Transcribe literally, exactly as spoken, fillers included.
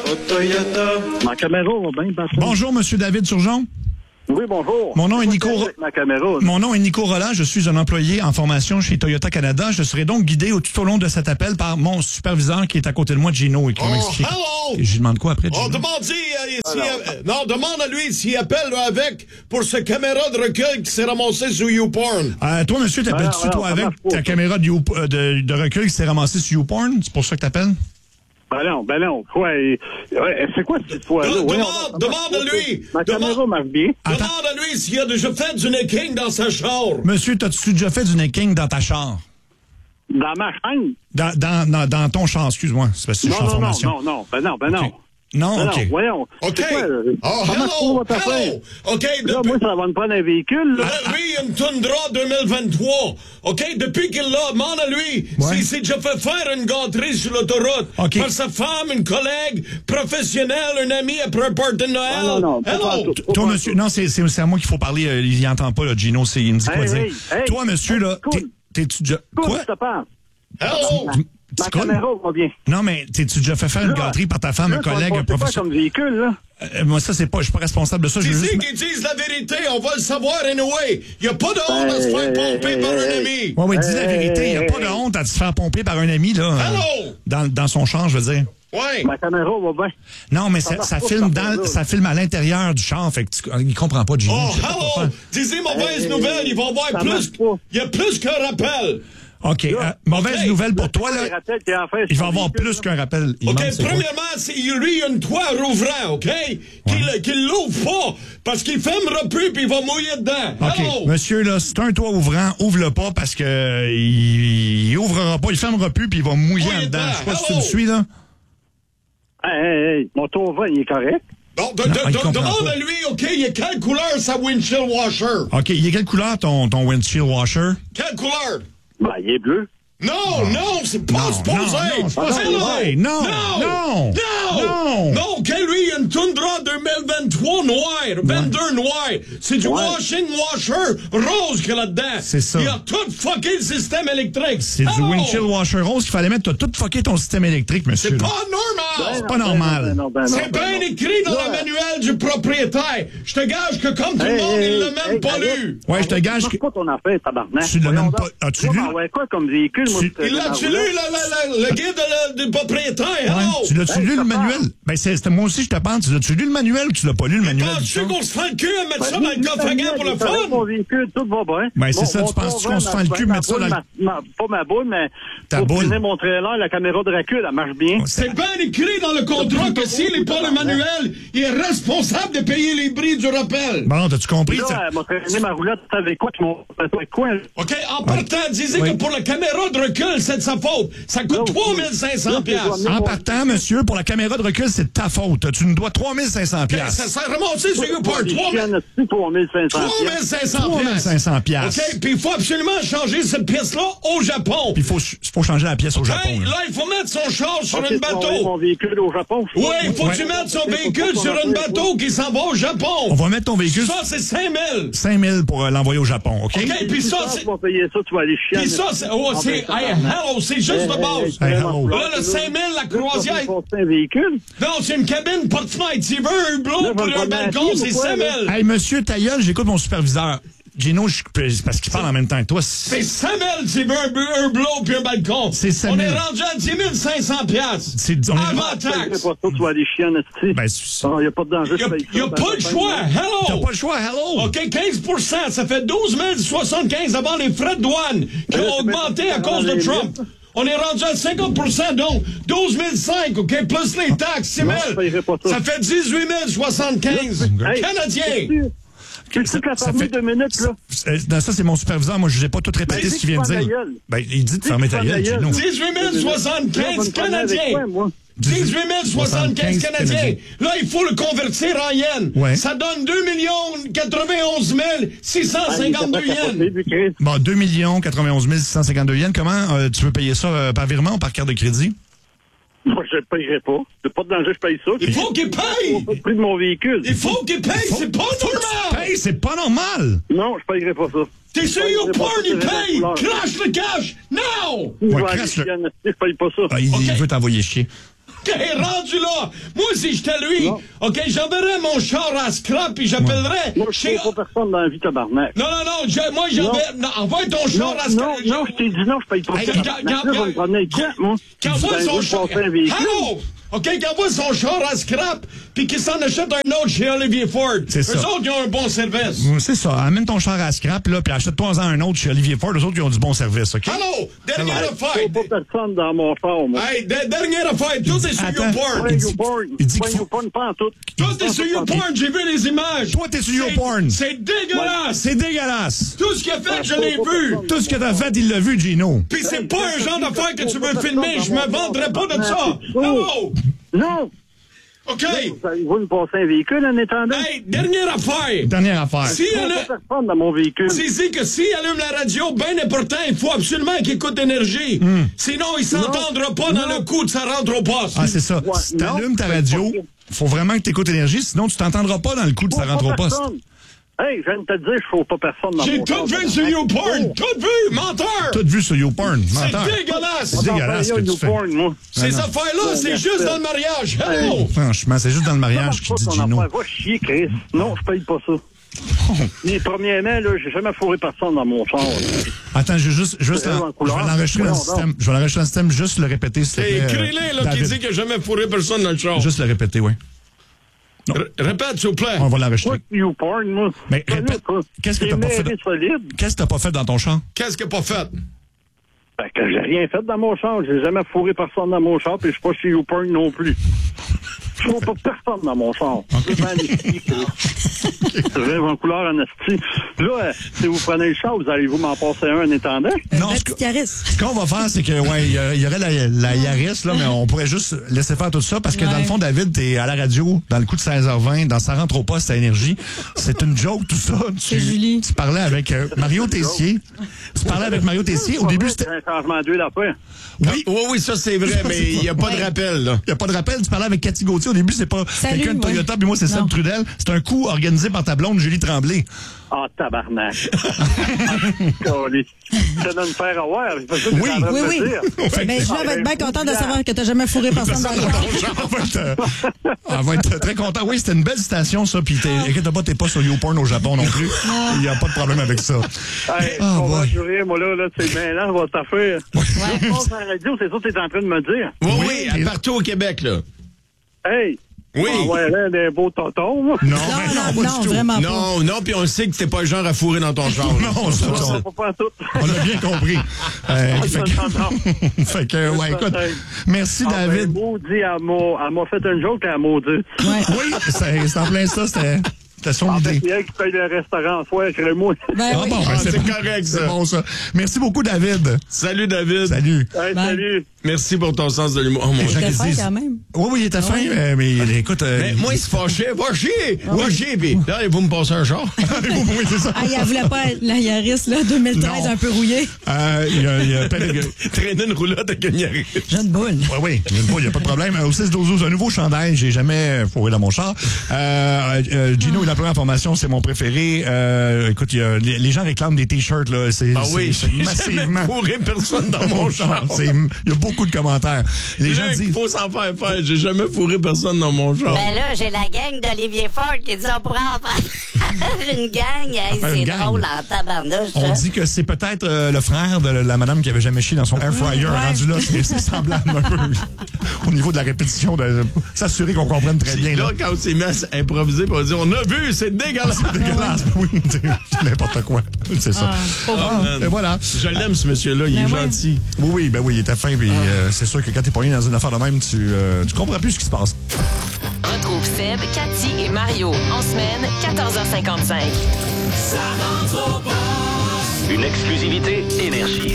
Toyota. Ma caméra va bien, patron. Bonjour, Monsieur David Turgeon. Oui, bonjour. Mon nom est Nico. Ma caméra, Mon nom est Nico Roland. Je suis un employé en formation chez Toyota Canada. Je serai donc guidé au, tout au long de cet appel par mon superviseur qui est à côté de moi, Gino, et qui Oh, va m'expliquer. hello! Et je lui demande quoi après, Gino? On demande si, euh, si, euh, non, demande à lui s'il appelle avec pour ce caméra de recul qui s'est ramassé sur YouPorn. Euh, toi, monsieur, t'appelles-tu, Alors, toi, alors, avec ça marche pas, ta ça. caméra de, You- de, de recul qui s'est ramassée sur YouPorn? C'est pour ça que t'appelles? Ben non, ben non. Quoi, et- ouais, c'est quoi cette fois-là? De- Ouais, demande- on- demande à lui. Ma Demande- caméra marche bien. Attends. Demande à lui s'il a déjà fait du necking dans sa chambre. Monsieur, t'as-tu déjà fait du necking dans ta char? Dans ma chambre? Dans, dans, dans, dans ton char, excuse-moi. C'est parce que je suis en Non, non, non, formation. non, non. Ben non, ben non. OK. Non, Ben OK. non, voyons. OK. C'est quoi, euh, Oh, comment je trouve votre hello, affaire? hello. OK, Là, depuis... moi, ça va me prendre un véhicule, là. Là, lui, une Tundra deux mille vingt-trois. OK, depuis qu'il l'a, demande à lui Ouais. s'il s'est déjà fait faire une gâterie sur l'autoroute OK. par sa femme, une collègue, professionnelle, un ami après un party de Noël. Ah, non, non, pas Hello. tout. Toi, monsieur, non, c'est, c'est, c'est à moi qu'il faut parler. euh, il n'entend pas, là, Gino. C'est, il me dit quoi Hey, dire. hey, hey. Toi, monsieur, là, Cool. t'es, t'es-tu déjà. Cool, Quoi? je te parle. Hello. Tu- Ma tu colles? caméra va bien. Non, mais t'es-tu déjà fait faire une Là, gâterie par ta femme, un Là, collègue, tu vas un me passer professeur? pas comme véhicule, là. Euh, moi, ça, c'est pas, je suis pas responsable de ça. Je C'est veux ici juste... qu'ils disent la vérité, on va le savoir anyway. Il n'y a pas de honte à se Hey, faire hey, pomper hey, par hey, un hey. ami. Ouais, ouais, dis la Hey, vérité. Il n'y a hey, pas de hey. honte à se faire pomper par un ami, là. euh, Hello. dans, dans son char, je veux dire. Ouais. Ma caméra va bien. Non, mais ça, marche ça pas, filme cette dans, affaire-là. ça filme à l'intérieur du char. Fait que tu, il comprend pas, Gino. Oh, Je sais pas pourquoi. hello. Disez mauvaise Hey, nouvelle, il va y avoir ça plus. marche pas. Il y a plus qu'un rappel. OK. euh, mauvaise OK. nouvelle pour toi, Les là. rappels qu'il y a à faire Il sur va le avoir véhicule, plus là. qu'un rappel. Il OK, demande c'est quoi. premièrement, c'est lui, il a une toit rouvrant, OK? Qu'il qu'il l'ouvre pas, parce qu'il fermera plus puis il va mouiller dedans. OK. Hello. Monsieur, là, c'est un toit ouvrant, ouvre-le pas parce que euh, il, il ouvrira pas, il fermera plus puis il va mouiller Mouiller en dedans. dedans. Je sais pas si tu Hello. me suis, là. Hey, hey, hey, mon tour va, il est correct. Bon, de- Non, de- il de- comprend demande pas. à lui, OK, il est quelle couleur sa windshield washer? OK. Il est quelle couleur ton, ton windshield washer? Quelle couleur? Ben, il est bleu. Non, non, c'est pas Non, supposé. non, non, c'est pas Hello. supposé. Non, non, non, non, non. non, OK, lui, il a une Tundra deux mille vingt-trois noir, vingt-deux noir. C'est du Ouais. washing washer rose qu'il y a là-dedans. C'est ça. Il a tout fucké le système électrique. C'est du Hello. windshield washer rose qu'il fallait mettre. T'as tout fucké ton système électrique, monsieur. C'est là. pas normal. C'est pas normal. Ben non, ben non, C'est ben bien non. écrit dans Ouais. le manuel du propriétaire. Je te gage que comme tout le Hey, monde, hey, il l'a hey, même hey, pas arrête. lu. Ouais, je te gage Marche que... pas ton affaire, tabarnak. Tu l'as Voyons même donc. pas- as-tu Moi, lu? ben, ouais, quoi comme véhicule, moi, Tu- je te Il l'a-tu donne lu, la le, le, le, le guide de le- du propriétaire? Ouais. Hello. Tu l'as-tu Hey, lu, je le te manuel? parle. Ben, c'est, c'était moi aussi, je te pense. Tu l'as-tu lu, le manuel, ou tu l'as pas lu, le manuel? du Penses-tu char? qu'on se fait le cul à mettre ça Ben, dans le coffre à gants pour le il paraît que Mon fun? véhicule, tout va bien. Ben, c'est Mon- ça, mon tu penses-tu tour qu'on va, se fait ma- le cul, ma mettre ça boule, dans le- ma- ma- Pas ma boule, mais Ta pour boule. finir mon trailer, la caméra de recul, elle marche bien. C'est bien écrit dans le contrat que s'il n'est pas le manuel, il est responsable de payer les bris du rappel. Bon, t'as-tu compris? ça? Là, elle m'a traîné ma roulette avec quoi? Tu m'as fait avec quoi? là? OK, en partant, disait Oui. que pour la caméra de recul, c'est de sa faute. Ça coûte Là, trois mille cinq cents là, piastres. c'est En partant, monsieur, pour la caméra de recul, c'est de ta faute. Tu nous dois trois mille cinq cents Ça piastres. s'est remonté sur YouPorn. trois mille trois mille cinq cents. trois mille cinq cents trois mille cinq cents piastres. OK, puis il faut absolument changer cette pièce-là au Japon. Puis il faut, faut changer la pièce au Japon. Hey, là. là, il faut mettre son char sur Ok, une tu vas envoyer bateau. mon véhicule au Japon. je Oui, sais il faut pas. que tu mettes son Ok, véhicule faut sur pas un qu'on en bateau qui s'en va au On Japon. va mettre ton véhicule Ça, c'est cinq mille. cinq mille pour euh, l'envoyer au Japon, OK? OK, puis ça, Tu c'est... vas payer ça, tu vas aller chier. Puis ça, c'est... Oh, c'est... Hey, hello, c'est juste de base. Hey, hello. Là, le cinq mille, la croisière... C'est un véhicule. Non, c'est une cabine porte-fenêtre. S'il veut un Là, blot va pour me un prendre balcon, un c'est pied, pourquoi, cinq mille. Hey, monsieur, ta gueule, j'écoute mon superviseur. Gino, je, parce qu'il parle en même temps que toi. C'est cinq mille s'il veut un, bu- un blot puis un balcon. C'est cinq On mille. est rendu à dix mille cinq cents piastres. C'est, on est- Avant C'est taxe. pas ça, tu vas aller chier en esti. Ben, c'est- Il n'y a pas de danger. Il je paye n'y a, ça. pas le choix. T'as Hello. pas le choix, hello! OK, quinze pour cent, ça fait douze mille soixante-quinze avant les frais de douane qui là, ont c'est augmenté bien à cause de les Trump. mille. On est rendu à cinquante pour cent, donc douze mille cinq, OK, plus les taxes, six Non, je payerai mille. pas ça. Ça fait dix-huit mille soixante-quinze Hey, Canadiens. Tu Ça- toute la ça famille fait- deux minutes, là. Euh, non, ça, c'est mon superviseur. Moi, je n'ai pas tout répété Ben, ce dis qu'il vient de que tu dire. fermes ta gueule. Ben, il dit de fermer ta Dis que tu gueule, fermes ta Gino. gueule. dix-huit mille soixante-quinze Canadiens. dix-huit mille soixante-quinze Canadiens. Là, il faut le convertir en yens. Ouais. Ça donne deux millions quatre-vingt-onze mille six cent cinquante-deux yens. Bon, deux millions quatre-vingt-onze mille six cent cinquante-deux yens. Comment euh, tu veux payer ça euh, par virement ou par carte de crédit? Moi, je ne payerai pas. C'est pas de danger, je paye ça. Il faut qu'il Pas paye. le prix de mon véhicule. Il faut qu'il paye. C'est pas normal. Hey, c'est pas normal! Non, je payerai pas ça. T'es sur YouPorn, il Je payerai paye. pas ça. Crash le cash. Now. Je vais Ouais, aller crache le- chier en esti, je paye pas ça. Ah, il, il OK. veut t'envoyer chier. OK, rendu là. Moi, si j'étais lui, non. OK, j'enverrais mon char à scrap puis j'appellerais... Moi, je chez... trouve pas personne dans la vie, tabarnak. Non, non, non, je, moi, j'enverrais... Non, envoie ton char Non, à scrap. non, non, je t'ai dit non, je paye pas Hey, ça. regarde, Là, je vais me promener avec quatre, moi. Qu'envoie Ben, son vous char... passez un véhicule. Allô? OK, qu'envoie son char à scrap puis qu'il s'en achète un autre chez Olivier Ford. C'est Eux ça. autres, ils ont un bon service. C'est ça. Amène ton char à scrap, là, puis achète-toi-en un autre chez Olivier Ford. Les autres, ils ont du bon service, OK? Allô? Dernière Je affaire. trouve pas personne dans mon char, moi. Hey, de- dernière affaire. Tout est sur Attends. YouPorn. Pas il dit- YouPorn. il dit Pas qu'il faut- YouPorn, pas en tout. Tout est sur YouPorn. J'ai vu les images. Toi, t'es sur C'est- YouPorn. C'est dégueulasse. C'est dégueulasse. Tout ce qu'il a fait, je l'ai vu. Tout ce que t'as fait, il l'a vu, Gino. Puis c'est pas un genre d'affaire que tu veux filmer. Je me vendrais pas de ça. Allô? Non! OK. Vous me passez un véhicule en étendant? Hey, dernière affaire. Dernière affaire. Si Il n'y elle a a... pas personne dans mon véhicule. C'est dit que s'il allume la radio, bien important, il faut absolument qu'il écoute d'énergie. Sinon, il s'entendra pas dans Non. le coup de sa rentre au poste. Ah, c'est ça. Ouais, Si t'allumes ta non, radio, c'est pas faut vraiment que t'écoutes énergie, sinon tu t'entendras pas dans le coup de Faut sa rentre pas au poste. personne. Hey, je viens de te dire, je ne faut pas personne dans J'ai mon tout char. vu sur YouPorn. Oh. Tout vu, menteur. Tout vu sur YouPorn. C'est Menteur. dégueulasse. C'est dégueulasse ce que tu fais. YouPorn, moi. Ces non. affaires-là, c'est Ouais, juste merci. dans le mariage. Hello. Franchement, c'est juste dans le mariage qui Ça dit marche pas, ton Gino. affaire. Va chier, Chris. Non, je paye pas ça. Les premièrement, là, j'ai jamais fourré personne dans mon char. Attends, je vais juste, juste C'est l'en- en couleur. je vais l'enregistrer dans le Voyons système. Je vais l'enregistrer dans le système, juste le répéter, s'il te C'est plaît, euh, écris-le, là, qui David. dit qu'il n'a jamais fourré personne dans le char. Juste le répéter, oui. R- Répète, s'il vous plaît. On va l'enregistrer. Moi, YouPorn, moi. Mais Pas répète, là, ça. qu'est-ce que C'est t'as pas fait méré de- solide. Qu'est-ce que t'as pas fait dans ton char? Qu'est-ce qu'il n'a pas fait? Fait que j'ai rien fait dans mon char. J'ai jamais fourré personne dans mon char, puis je suis pas chez YouPorn non plus. Je trouve pas personne dans mon char. Je vais en esti, je rêve en couleur en esti. Là, euh, si vous prenez le char, vous allez-vous m'en passer un en étendant? Non, La ce petite que- Yaris. Ce qu'on va faire, c'est que, ouais, il y a- il y aurait la, la Yaris, là, mais on pourrait juste laisser faire tout ça parce que, Ouais. dans le fond, David, t'es à la radio, dans le coup de seize heures vingt, dans sa rentre au poste à Énergie. C'est une joke, tout ça. C'est Tu, Julie. tu parlais avec euh, Mario Tessier. Tu parlais avec Mario Tessier. Au début, c'était. C'est un changement d'huile après. Oui. Oui, oui, ça, c'est vrai, mais il n'y a pas de Ouais. rappel, là. Il n'y a pas de rappel. Tu parlais avec Cathy Gauthier. Au début, c'est pas Salut, quelqu'un de ouais. Toyota, puis moi, c'est Non. Seb Trudel. C'est un coup organisé par ta blonde, Julie Tremblay. Ah, tabarnak. Coli. Ça donne faire avoir. C'est pas ça que Oui. t'es en train de Oui, me oui. dire. Ben, Julien va être bien content de savoir que t'as jamais fourré personne dans le char. On va être, euh, on va être très content. Oui, c'était une belle citation, ça. Puis, t'es- inquiète pas, t'es pas sur YouPorn au Japon non plus. Il n'y a pas de problème avec ça. Hey, Ah, on va ouais. jurer, moi, là, là, c'est mêlant, votre affaire. Je passe à la radio, c'est ça que t'es en train de me dire. Oui, Oui, oui, et- partout au Québec, là. Hey! Oui. On va aller des beaux tontons, moi. Non, Non, mais non, pas non, du tout. vraiment pas. Non, non, puis on sait que t'es pas le genre à fourrer dans ton char. là. Non, ça, On ça, va pas tout. on a bien compris. Euh, On fait, s'entend. que, fait que, ouais, écoute, merci Ah, ben, David. maudit, elle m'a elle m'a fait une joke, elle m'a maudit. Ouais. Oui, c'est c'est en plein ça, c'était c'était son En fait, idée. c'est elle qui paye le restaurant en soir, crée-moi. Ben Ah oui. bon, ben, Ah, c'est c'est bon. correct, ça. C'est bon, ça. Merci beaucoup, David. Salut, David. Salut. Hey, Ben. salut. Merci pour ton sens de l'humour. Oh, mon Les gens C'était qui se fin disent- quand même. Oui, oui, il était fin, euh, mais écoute. euh, Mais moi, il se fâchait. Va chier! Va chier! Puis là, vous me passez un char. oui, c'est ça. Ah, il voulait pas la Yaris, là, deux mille treize, Non. un peu rouillée. Euh, Il y a, il y a plein de. Traîner une roulotte avec une Yaris. Jeune boule. Oui, oui, il n'y a pas de problème. Au six douze douze, un nouveau chandail. J'ai jamais fourré dans mon char. Euh, euh, Gino, il a plein d'informations. C'est mon préféré. Euh, écoute, il y a, les, les gens réclament des t-shirts. Là. C'est, Ah oui, c'est, c'est j'ai massivement. jamais fourré personne dans mon char. C'est- Il y a beaucoup de commentaires. Les gens Là, il disent. faut s'en faire faire. J'ai jamais fourré personne dans mon char. Ben là, j'ai la gang d'Olivier Ford qui dit on pourrait en faire une gang. Hey, faire une c'est gang. drôle en tabarnouche. On ça. dit que c'est peut-être euh, le frère de la madame qui avait jamais chié dans son air fryer. Ouais. Rendu là, c'est, c'est semblable un peu au niveau de la répétition, de s'assurer qu'on comprenne très bien. Là, Là. quand on s'est mis à improviser, on dit on a vu, c'est dégueulasse. C'est dégueulasse. Oui, c'est c'est n'importe quoi. C'est ça. Ah, man. Et voilà. Je l'aime, ce monsieur-là. Il est Ben ouais. gentil. Oui, oui, ben oui, il était fin. Puis euh, c'est sûr que quand t'es pogné dans une affaire de même, tu, euh, tu comprends plus ce qui se passe. Retrouve Seb, Cathy et Mario en semaine, quatorze heures cinquante-cinq. Une exclusivité Énergie.